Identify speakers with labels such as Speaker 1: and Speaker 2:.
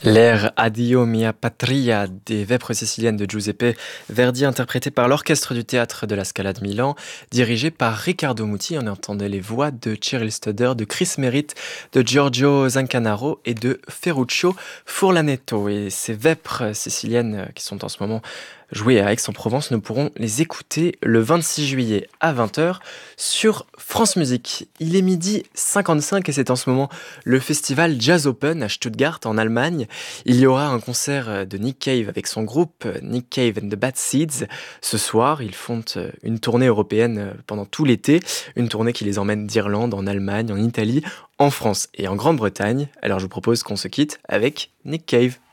Speaker 1: L'air Addio mia patria des Vêpres siciliennes de Giuseppe Verdi, interprété par l'orchestre du théâtre de la Scala de Milan, dirigé par Riccardo Muti. On entendait les voix de Cyril Stoddard, de Chris Merritt, de Giorgio Zancanaro et de Ferruccio Furlanetto. Et ces Vêpres siciliennes qui sont en ce moment jouées à Aix-en-Provence, nous pourrons les écouter le 26 juillet à 20h sur France Musique. Il est 12h55 et c'est en ce moment le festival Jazz Open à Stuttgart en Allemagne. Il y aura un concert de Nick Cave avec son groupe Nick Cave and the Bad Seeds. Ce soir, ils font une tournée européenne pendant tout l'été, une tournée qui les emmène d'Irlande, en Allemagne, en Italie, en France et en Grande-Bretagne. Alors je vous propose qu'on se quitte avec Nick Cave.